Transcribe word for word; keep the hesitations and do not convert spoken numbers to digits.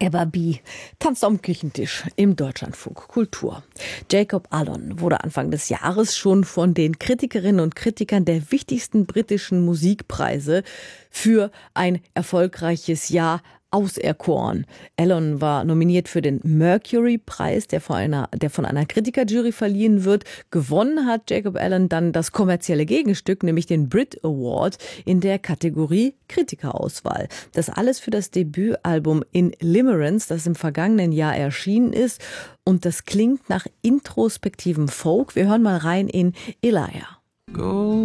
Ebba B. tanzt am Küchentisch im Deutschlandfunk Kultur. Jacob Allon wurde Anfang des Jahres schon von den Kritikerinnen und Kritikern der wichtigsten britischen Musikpreise für ein erfolgreiches Jahr auserkoren. Allon war nominiert für den Mercury-Preis, der von einer, der von einer Kritikerjury verliehen wird. Gewonnen hat Jacob Allon dann das kommerzielle Gegenstück, nämlich den Brit Award in der Kategorie Kritikerauswahl. Das alles für das Debütalbum In Limerence, das im vergangenen Jahr erschienen ist. Und das klingt nach introspektivem Folk. Wir hören mal rein in Elijah. Go.